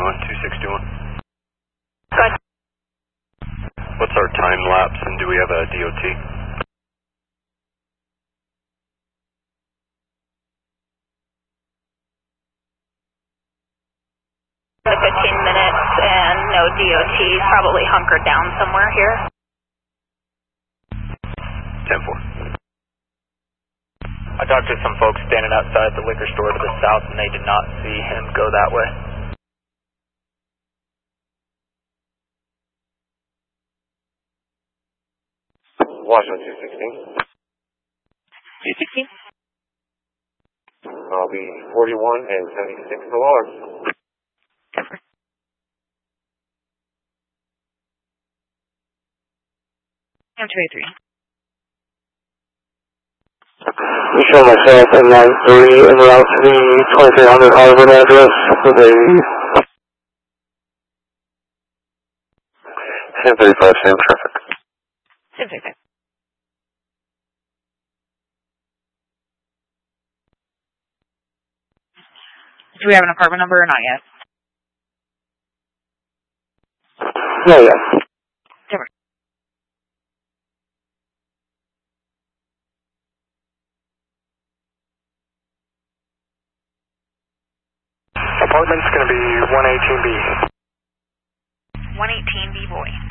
on 261. Good. What's our time lapse and do we have a DOT? The 15 minutes and no DOT, probably hunkered down somewhere here. 10-4. I talked to some folks standing outside the liquor store to the south and they did not see him go that way. Washington 216. 216? I'll be 41 and 76 in the water. I'm 283. You show myself at 93 en route to the 2300 Harvard address for the 1035 Sam traffic. 1035. Do we have an apartment number or not yet? No, yeah. Never. Apartment's going to be 118B. 118B boy.